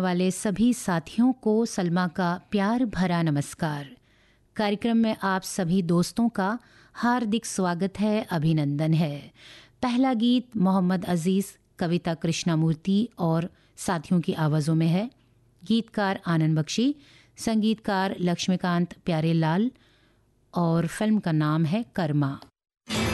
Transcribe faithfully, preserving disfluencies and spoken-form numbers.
वाले सभी साथियों को सलमा का प्यार भरा नमस्कार। कार्यक्रम में आप सभी दोस्तों का हार्दिक स्वागत है, अभिनंदन है। पहला गीत मोहम्मद अजीज़, कविता कृष्णामूर्ति और साथियों की आवाज़ों में है। गीतकार आनंद बख्शी, संगीतकार लक्ष्मीकांत प्यारेलाल और फिल्म का नाम है कर्मा।